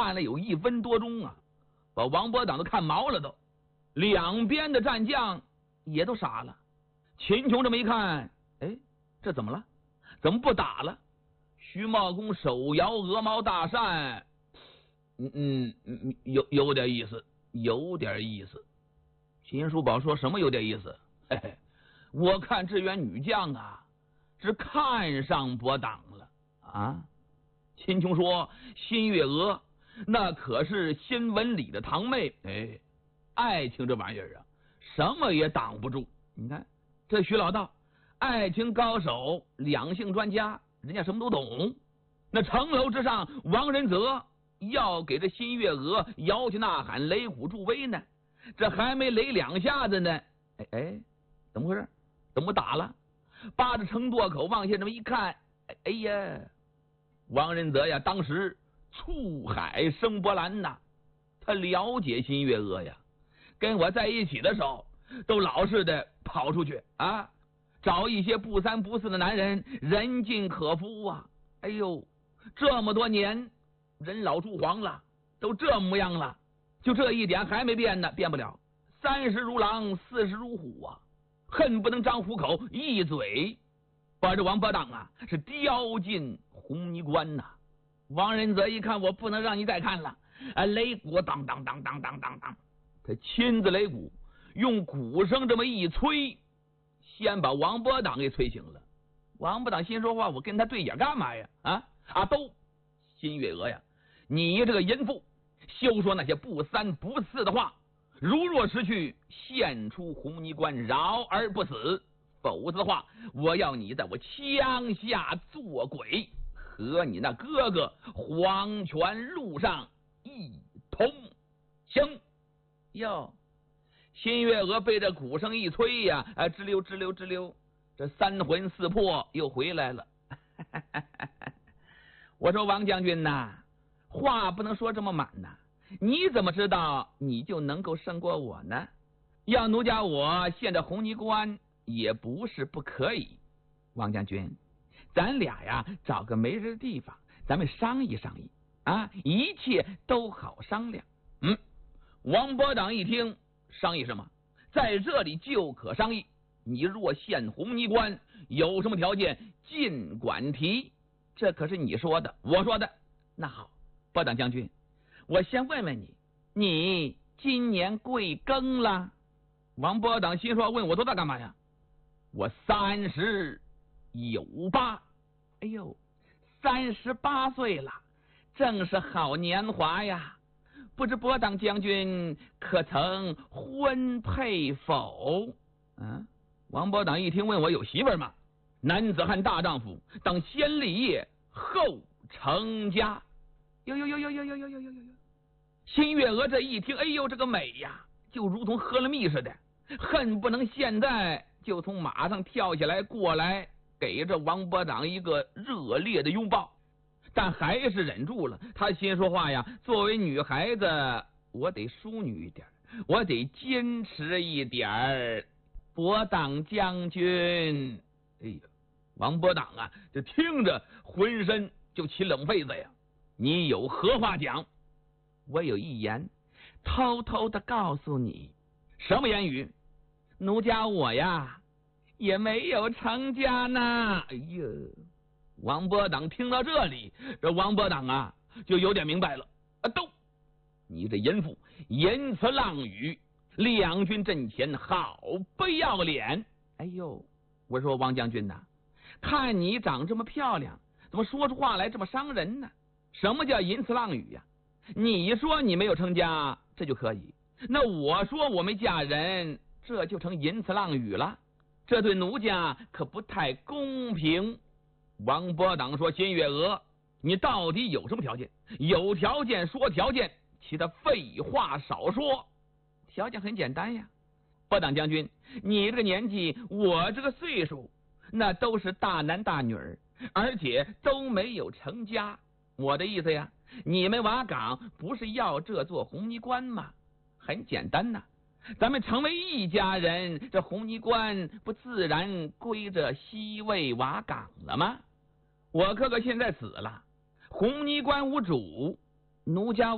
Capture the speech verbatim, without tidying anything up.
看了有一分多钟啊，把王伯党都看毛了都。两边的战将也都傻了。秦琼这么一看，哎，这怎么了？怎么不打了？徐茂公手摇鹅毛大扇，嗯嗯嗯，有有点意思，有点意思。秦叔宝说什么有点意思？嘿嘿，我看这员女将啊，是看上伯党了啊。秦琼说：“新月娥那可是新文里的堂妹，哎，爱情这玩意儿啊，什么也挡不住。你看这徐老道，爱情高手，两性专家，人家什么都懂。那城楼之上，王仁泽要给这新月娥摇旗呐喊、擂鼓助威呢，这还没擂两下子呢，哎哎，怎么回事？怎么打了？扒着城垛口往下这么一看，哎哎呀！”王仁泽呀，当时触海生波澜呐，他了解新月娥呀，跟我在一起的时候，都老实的跑出去啊，找一些不三不四的男人，人尽可夫啊。哎呦，这么多年，人老珠黄了，都这模样了，就这一点还没变呢，变不了。三十如狼，四十如虎啊，恨不能张虎口一嘴把这王伯党啊是叼进红泥关呐、啊！王仁泽一看，我不能让你再看了，啊，擂鼓当当当当当当当，他亲自擂鼓，用鼓声这么一吹，先把王伯党给吹醒了。王伯党心说话，我跟他对眼干嘛呀？啊啊，都新月娥呀，你这个淫妇，休说那些不三不四的话，如若失去，现出红泥关，饶而不死。否则的话，我要你在我枪下做鬼，和你那哥哥黄泉路上一同行。哟，新月娥被这鼓声一吹呀，啊，吱溜吱溜吱溜，这三魂四魄又回来了。我说王将军呐，话不能说这么满呐，你怎么知道你就能够胜过我呢？要奴家我现在红泥关也不是不可以。王将军，咱俩呀找个没人的地方，咱们商议商议啊，一切都好商量。嗯，王伯党一听，商议什么？在这里就可商议。你若陷红泥关，有什么条件尽管提。这可是你说的，我说的。那好，伯党将军，我先问问你，你今年贵庚了？王伯党心说，问我多大干嘛呀？我三十有八。哎呦，三十八岁了，正是好年华呀！不知伯党将军可曾婚配否？嗯，王伯党一听，问我有媳妇吗？男子汉大丈夫，当先立业后成家。呦呦呦呦呦呦呦呦呦呦！新月娥这一听，哎呦，这个美呀，就如同喝了蜜似的，恨不能现在就从马上跳下来过来，给这王伯党一个热烈的拥抱。但还是忍住了，他心说话呀，作为女孩子，我得淑女一点，我得坚持一点。伯党将军，哎呀，王伯党啊，就听着浑身就起冷痱子呀。你有何话讲？我有一言偷偷的告诉你。什么言语？奴家我呀也没有成家呢。哎呀，王伯党听到这里，这王伯党啊就有点明白了啊，都你这淫妇言辞浪语，两军阵前好不要脸。哎呦，我说王将军呐，看你长这么漂亮，怎么说出话来这么伤人呢？什么叫淫词浪语呀？你说你没有成家，这就可以，那我说我没嫁人，这就成淫词浪语了，这对奴家可不太公平。王伯党说，新月娥，你到底有什么条件？有条件说条件，其他废话少说。条件很简单呀，伯党将军，你这个年纪，我这个岁数，那都是大男大女儿，而且都没有成家。我的意思呀，你们瓦岗不是要这座红泥关吗？很简单呐，咱们成为一家人，这红泥关不自然归着西魏瓦岗了吗？我哥哥现在死了，红泥关无主，奴家